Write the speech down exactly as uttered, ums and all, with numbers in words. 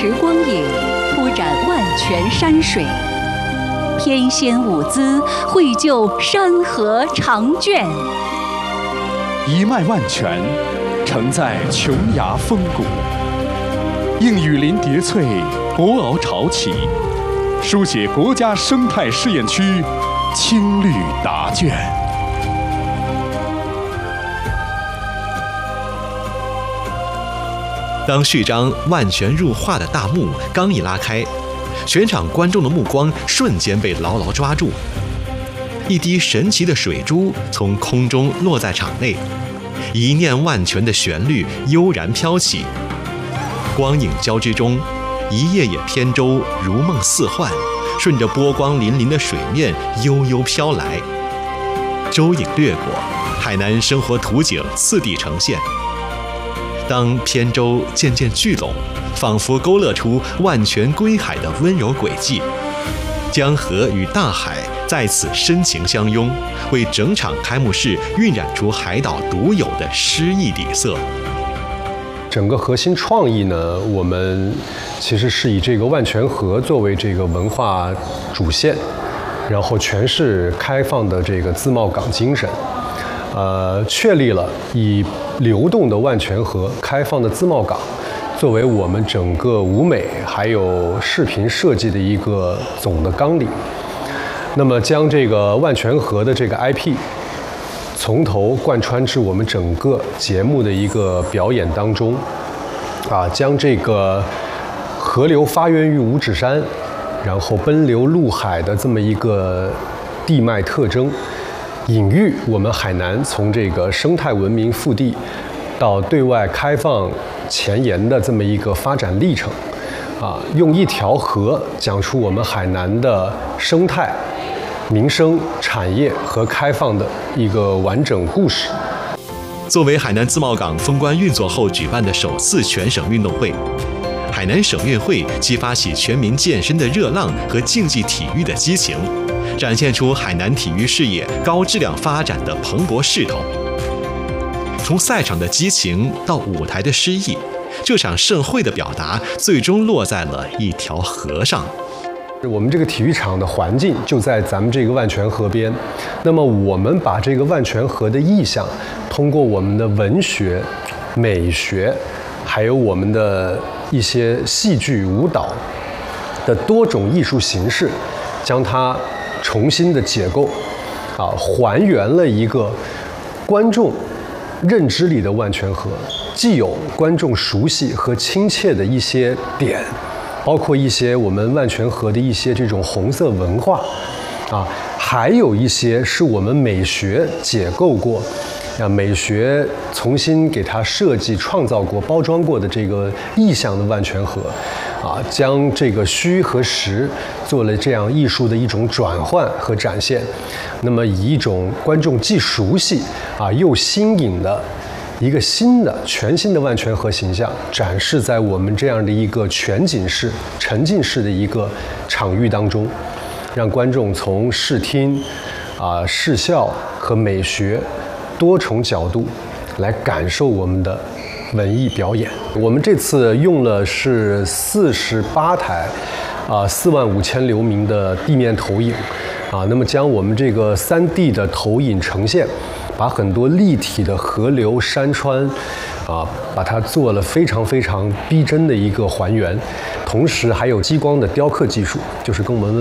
池光影，铺展万泉山水，翩跹舞姿，绘就山河长卷。 一脉万泉，承载琼崖峰谷；应雨林叠翠，博鳌潮起，书写国家生态试验区青绿答卷。 当序章“万泉入画”的大幕刚一拉开，全场观众的目光瞬间被牢牢抓住。一滴神奇的水珠从空中落在场内，一念万泉的旋律悠然飘起。光影交织中，一叶叶扁舟如梦似幻，顺着波光粼粼的水面悠悠飘来。舟影掠过，海南生活图景次第呈现。当扁舟渐渐聚拢，仿佛勾勒出万泉归海的温柔轨迹。江河与大海在此深情相拥，为整场开幕式晕染出海岛独有的诗意底色。 整个核心创意呢，我们其实是以这个万泉河作为这个文化主线，然后诠释开放的这个自贸港精神，呃，确立了以流动的万泉河、开放的自贸港作为我们整个舞美还有视频设计的一个总的纲领。那么将这个万泉河的这个 I P 从头贯穿至我们整个节目的一个表演当中，啊，将这个河流发源于五指山，然后奔流入海的这么一个地脉特征，隐喻我们海南从这个生态文明腹地到对外开放前沿的这么一个发展历程，啊，用一条河讲出我们海南的生态、民生、产业和开放的一个完整故事。 作为海南自贸港封关运作后举办的首次全省运动会，海南省运会激发起全民健身的热浪和竞技体育的激情，展现出海南体育事业高质量发展的蓬勃势头。从赛场的激情到舞台的诗意，这场盛会的表达最终落在了一条河上。 我们这个体育场的环境就在咱们这个万泉河边，那么我们把这个万泉河的意象，通过我们的文学、美学，还有我们的一些戏剧、舞蹈的多种艺术形式，将它重新的解构，啊，还原了一个观众认知里的万泉河，既有观众熟悉和亲切的一些点，包括一些我们万泉河的一些这种红色文化，啊，还有一些是我们美学解构过，啊，美学重新给它设计、创造过、包装过的这个意象的万泉河，啊，将这个虚和实做了这样艺术的一种转换和展现。那么以一种观众既熟悉啊又新颖的一个新的全新的万泉河形象，展示在我们这样的一个全景式、沉浸式的一个场域当中，让观众从视听、啊视效和美学多重角度来感受我们的文艺表演。我们这次用了是四十八台啊四万五千流明的地面投影啊，那么将我们这个三 D 的投影呈现，把很多立体的河流、山川，啊，把它做了非常非常逼真的一个还原，同时还有激光的雕刻技术，就是跟我们